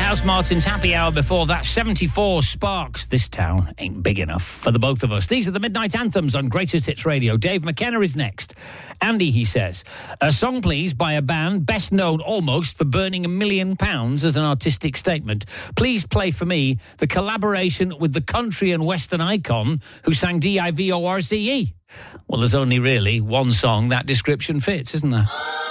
House Martin's Happy Hour before that. 74 Sparks. This town ain't big enough for the both of us. These are the Midnight Anthems on Greatest Hits Radio. Dave McKenna is next. Andy, he says, a song, please, by a band best known almost for burning £1 million as an artistic statement. Please play for me the collaboration with the country and western icon who sang DIVORCE. Well, there's only really one song that description fits, isn't there?